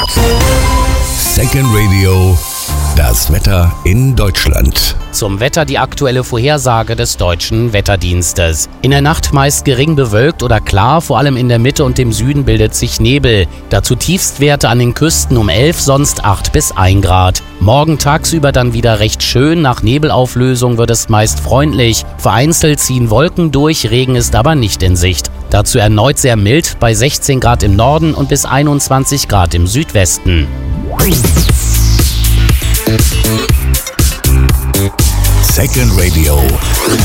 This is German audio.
Second Radio, das Wetter in Deutschland. Zum Wetter die aktuelle Vorhersage des Deutschen Wetterdienstes. In der Nacht meist gering bewölkt oder klar, vor allem in der Mitte und dem Süden bildet sich Nebel. Dazu Tiefstwerte an den Küsten um 11, sonst 8 bis 1 Grad. Morgen tagsüber dann wieder recht schön, nach Nebelauflösung wird es meist freundlich. Vereinzelt ziehen Wolken durch, Regen ist aber nicht in Sicht. Dazu erneut sehr mild, bei 16 Grad im Norden und bis 21 Grad im Südwesten. Second Radio.